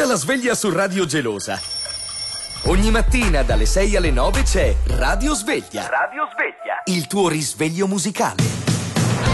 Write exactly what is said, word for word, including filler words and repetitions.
Tutta la sveglia su Radio Gelosa. Ogni mattina dalle sei alle nove c'è Radio Sveglia. Radio Sveglia. Il tuo risveglio musicale.